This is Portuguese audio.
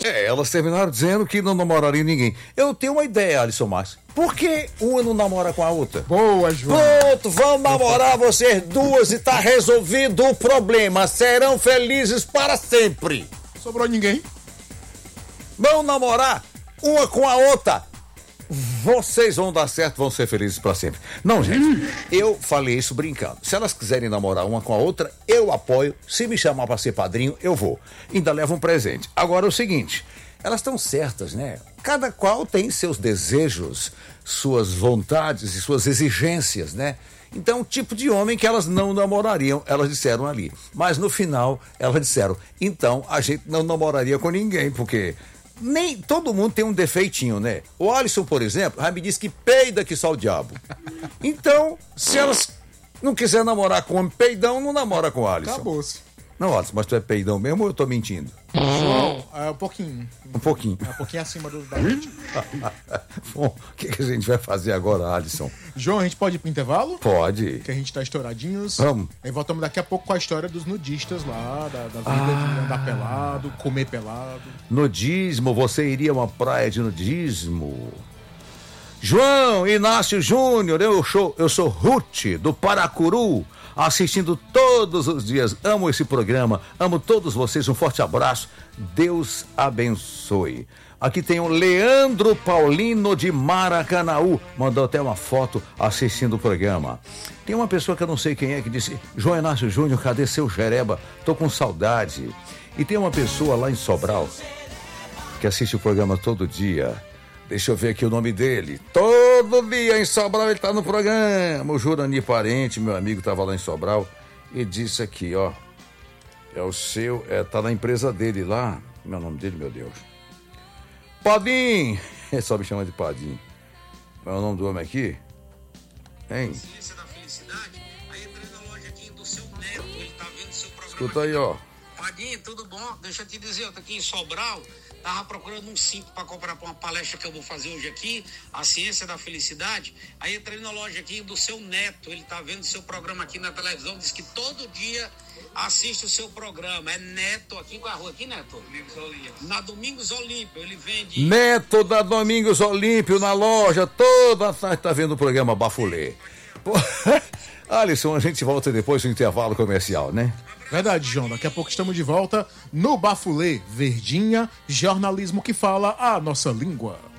Elas terminaram dizendo que não namorariam ninguém. Eu tenho uma ideia, Alisson Márcio. Por que uma não namora com a outra? Boa, João. Pronto, vão namorar vocês duas e tá resolvido o problema. Serão felizes para sempre. Sobrou ninguém? Vão namorar uma com a outra. Vocês vão dar certo, vão ser felizes para sempre. Não, gente, eu falei isso brincando. Se elas quiserem namorar uma com a outra, eu apoio. Se me chamar para ser padrinho, eu vou. Ainda levo um presente. Agora é o seguinte, elas estão certas, né? Cada qual tem seus desejos, suas vontades e suas exigências, né? Então, o tipo de homem que elas não namorariam, elas disseram ali. Mas no final, elas disseram, então a gente não namoraria com ninguém, porque nem todo mundo tem um defeitinho, né? O Alisson, por exemplo, já me disse que peida que só o diabo. Então, se elas não quiserem namorar com homem peidão, não namora com o Alisson. Acabou-se. Não, Alisson, mas tu é peidão mesmo ou eu tô mentindo? João, um pouquinho. Um pouquinho. Um pouquinho acima da gente. Bom, o que a gente vai fazer agora, Alisson? João, a gente pode ir pro intervalo? Pode. Que a gente tá estouradinhos. Vamos. Aí voltamos daqui a pouco com a história dos nudistas lá, da vida de andar pelado, comer pelado. Nudismo, você iria a uma praia de nudismo? João Inácio Júnior, eu sou Ruth, do Paracuru, assistindo todos os dias. Amo esse programa, amo todos vocês, um forte abraço. Deus abençoe. Aqui tem o Leandro Paulino de Maracanaú, mandou até uma foto assistindo o programa. Tem uma pessoa que eu não sei quem é que disse: João Inácio Júnior, cadê seu Jereba? Tô com saudade. E tem uma pessoa lá em Sobral que assiste o programa todo dia. Deixa eu ver aqui o nome dele. Todo dia em Sobral ele tá no programa. O Jurani Parente, meu amigo, tava lá em Sobral e disse aqui, ó. É o seu, tá na empresa dele lá. Meu nome dele, meu Deus. Padim! Ele só me chama de Padim. Qual é o nome do homem aqui? Hein? Ciência da Felicidade. Aí entrei na loja aqui do seu neto, ele tá vendo seu programa. Escuta aí, ó. Padim, tudo bom? Deixa eu te dizer, eu tô aqui em Sobral. Tava procurando um cinto para comprar para uma palestra que eu vou fazer hoje aqui, a Ciência da Felicidade. Aí entrei na loja aqui do seu neto, ele tá vendo seu programa aqui na televisão, diz que todo dia assiste o seu programa. É Neto, aqui com a rua, aqui, Neto? Domingos Olímpio. Na Domingos Olímpio, ele vende... Neto da Domingos Olímpio, na loja, toda tarde tá vendo o programa Bafulê. Pô, Alisson, a gente volta depois do intervalo comercial, né? Verdade, João. Daqui a pouco estamos de volta no Bafulê, Verdinha, jornalismo que fala a nossa língua.